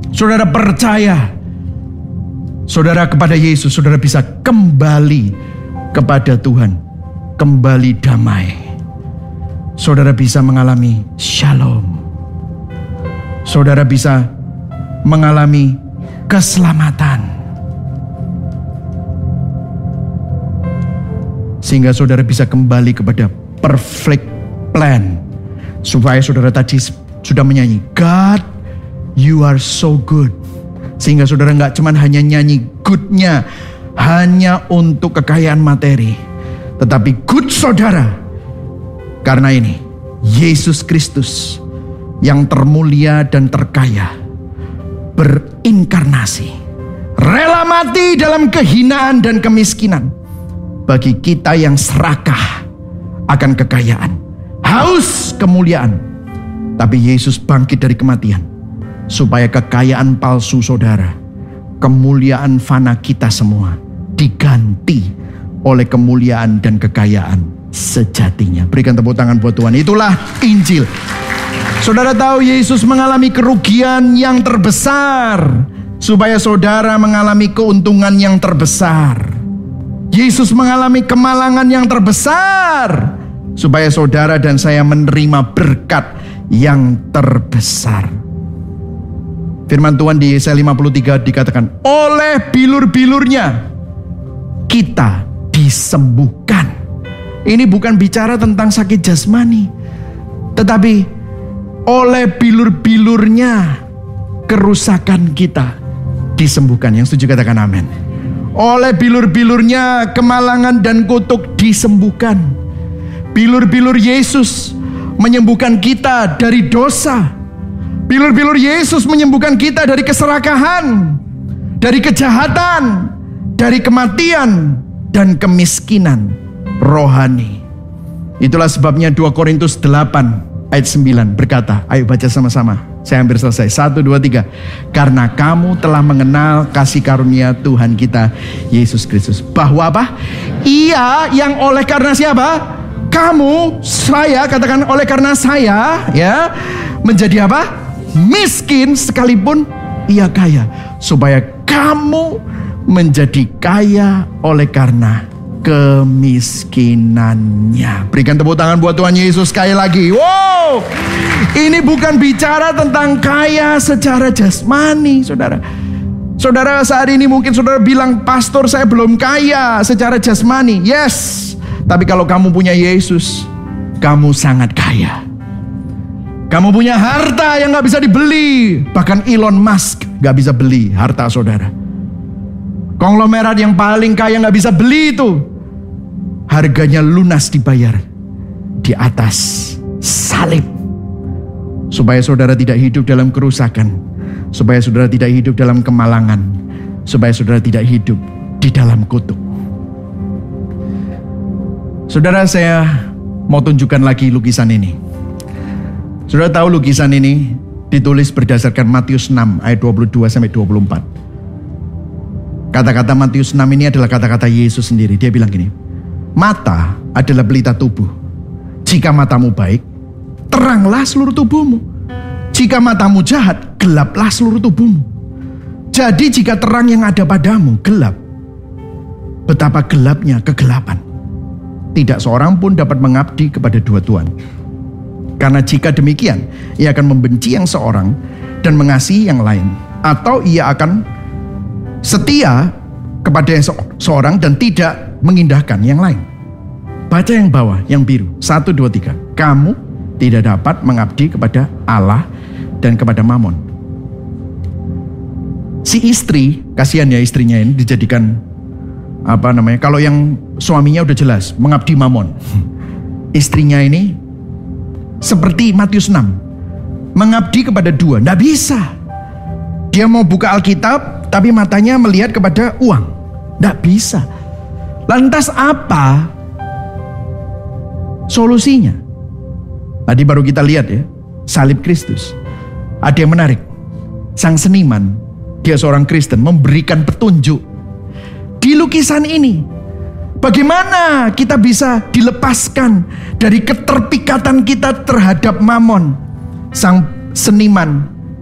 saudara percaya, saudara kepada Yesus, saudara bisa kembali kepada Tuhan, kembali damai. Saudara bisa mengalami shalom. Saudara bisa mengalami keselamatan. Sehingga saudara bisa kembali kepada perfect plan. Supaya saudara tadi sudah menyanyi, God, you are so good. Sehingga saudara gak cuma hanya nyanyi good-nya hanya untuk kekayaan materi, tetapi good saudara karena ini Yesus Kristus yang termulia dan terkaya berinkarnasi, rela mati dalam kehinaan dan kemiskinan bagi kita yang serakah akan kekayaan, haus kemuliaan. Tapi Yesus bangkit dari kematian supaya kekayaan palsu saudara, kemuliaan fana kita semua diganti oleh kemuliaan dan kekayaan sejatinya. Berikan tepuk tangan buat Tuhan. Itulah Injil. Saudara tahu Yesus mengalami kerugian yang terbesar supaya saudara mengalami keuntungan yang terbesar. Yesus mengalami kemalangan yang terbesar supaya saudara dan saya menerima berkat yang terbesar. Firman Tuhan di Yesaya 53 dikatakan, oleh bilur-bilurnya kita disembuhkan. Ini bukan bicara tentang sakit jasmani, tetapi oleh bilur-bilurnya kerusakan kita disembuhkan. Yang setuju katakan amin. Oleh bilur-bilurnya kemalangan dan kutuk disembuhkan. Bilur-bilur Yesus menyembuhkan kita dari dosa. Bilur-bilur Yesus menyembuhkan kita dari keserakahan, dari kejahatan, dari kematian dan kemiskinan rohani. Itulah sebabnya 2 Korintus 8 ayat 9 berkata, ayo baca sama-sama. Saya hampir selesai. 1, 2, 3. Karena kamu telah mengenal kasih karunia Tuhan kita Yesus Kristus. Bahwa apa? Ia yang oleh karena siapa? Kamu, saya, katakan oleh karena saya, ya, menjadi apa? Miskin sekalipun ia kaya, supaya kamu menjadi kaya oleh karena kemiskinannya. Berikan tepuk tangan buat Tuhan Yesus sekali lagi. Wow, ini bukan bicara tentang kaya secara jasmani, saudara. Saudara saat ini mungkin saudara bilang, pastor saya belum kaya secara jasmani. Yes, tapi kalau kamu punya Yesus, kamu sangat kaya. Kamu punya harta yang gak bisa dibeli. Bahkan Elon Musk gak bisa beli harta saudara. Konglomerat yang paling kaya gak bisa beli itu. Harganya lunas dibayar di atas salib. Supaya saudara tidak hidup dalam kerusakan. Supaya saudara tidak hidup dalam kemalangan. Supaya saudara tidak hidup di dalam kutuk. Saudara, saya mau tunjukkan lagi lukisan ini. Saudara tahu lukisan ini ditulis berdasarkan Matius 6 ayat 22 sampai 24. Kata-kata Matius 6 ini adalah kata-kata Yesus sendiri. Dia bilang gini, mata adalah pelita tubuh. Jika matamu baik, teranglah seluruh tubuhmu. Jika matamu jahat, gelaplah seluruh tubuhmu. Jadi jika terang yang ada padamu gelap, betapa gelapnya kegelapan. Tidak seorang pun dapat mengabdi kepada dua tuan. Karena jika demikian, ia akan membenci yang seorang dan mengasihi yang lain. Atau ia akan setia kepada yang seorang dan tidak mengindahkan yang lain. Baca yang bawah, yang biru. 1, 2, 3. Kamu tidak dapat mengabdi kepada Allah dan kepada Mamon. Si istri, kasihan ya istrinya ini dijadikan kalau yang suaminya udah jelas mengabdi Mamon. Istrinya ini seperti Matius 6, mengabdi kepada dua, nggak bisa. Dia mau buka Alkitab, tapi matanya melihat kepada uang, nggak bisa. Lantas apa solusinya? Tadi baru kita lihat ya, salib Kristus. Ada yang menarik, sang seniman, dia seorang Kristen, memberikan petunjuk di lukisan ini. Bagaimana kita bisa dilepaskan dari keterpikatan kita terhadap Mamon? Sang seniman,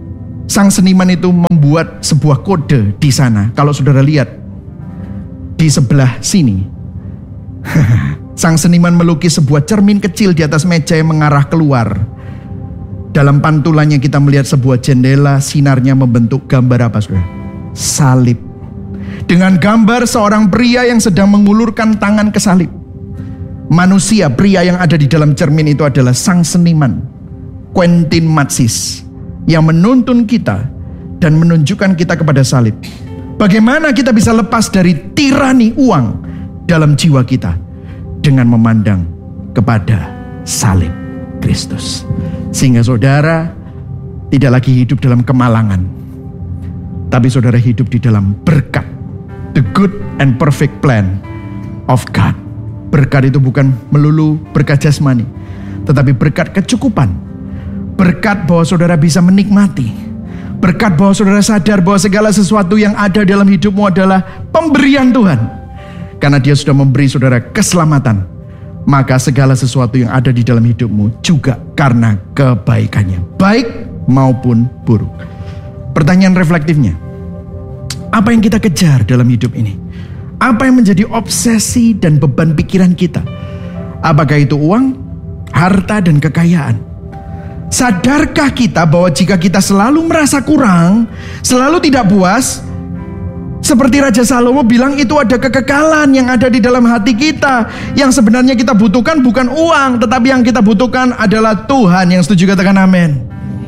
Sang seniman itu membuat sebuah kode di sana. Kalau saudara lihat di sebelah sini, sang seniman melukis sebuah cermin kecil di atas meja yang mengarah keluar. Dalam pantulannya kita melihat sebuah jendela, sinarnya membentuk gambar apa saudara? Salib. Dengan gambar seorang pria yang sedang mengulurkan tangan ke salib. Manusia, pria yang ada di dalam cermin itu adalah sang seniman, Quentin Matsis, yang menuntun kita dan menunjukkan kita kepada salib. Bagaimana kita bisa lepas dari tirani uang dalam jiwa kita dengan memandang kepada salib Kristus. Sehingga saudara tidak lagi hidup dalam kemalangan, tapi saudara hidup di dalam berkat. The good and perfect plan of God. Berkat itu bukan melulu berkat jasmani, tetapi berkat kecukupan. Berkat bahwa saudara bisa menikmati. Berkat bahwa saudara sadar bahwa segala sesuatu yang ada dalam hidupmu adalah pemberian Tuhan. Karena Dia sudah memberi saudara keselamatan, maka segala sesuatu yang ada di dalam hidupmu juga karena kebaikannya, baik maupun buruk. Pertanyaan reflektifnya, apa yang kita kejar dalam hidup ini? Apa yang menjadi obsesi dan beban pikiran kita? Apakah itu uang, harta, dan kekayaan? Sadarkah kita bahwa jika kita selalu merasa kurang, selalu tidak puas, seperti Raja Salomo bilang, itu ada kekekalan yang ada di dalam hati kita. Yang sebenarnya kita butuhkan bukan uang, tetapi yang kita butuhkan adalah Tuhan. Yang setuju katakan amin.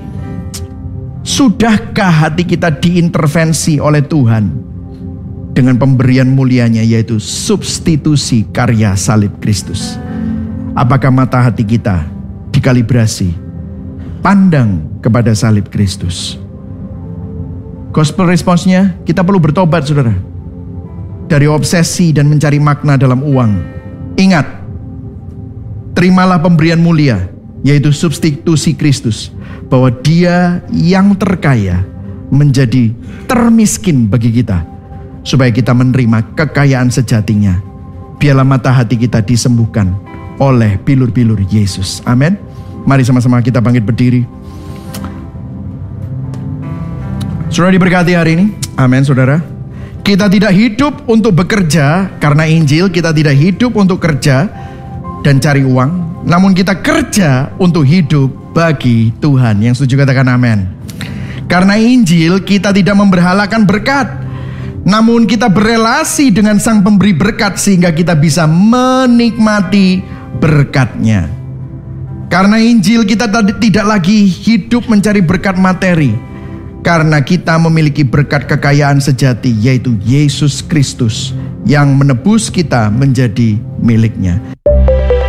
Sudahkah hati kita diintervensi oleh Tuhan dengan pemberian mulianya, yaitu substitusi karya salib Kristus? Apakah mata hati kita dikalibrasi, pandang kepada salib Kristus? Gospel response-nya, kita perlu bertobat saudara, dari obsesi dan mencari makna dalam uang. Ingat, terimalah pemberian mulia, yaitu substitusi Kristus, bahwa Dia yang terkaya menjadi termiskin bagi kita, supaya kita menerima kekayaan sejatinya. Biarlah mata hati kita disembuhkan oleh bilur-bilur Yesus. Amin. Mari sama-sama kita bangkit berdiri. Saudara diberkati hari ini. Amin saudara. Kita tidak hidup untuk bekerja karena Injil. Kita tidak hidup untuk kerja dan cari uang, namun kita kerja untuk hidup bagi Tuhan. Yang setuju katakan amin. Karena Injil kita tidak memberhalakan berkat, namun kita berelasi dengan Sang Pemberi berkat sehingga kita bisa menikmati berkatnya. Karena Injil kita tidak lagi hidup mencari berkat materi, karena kita memiliki berkat kekayaan sejati, yaitu Yesus Kristus yang menebus kita menjadi miliknya.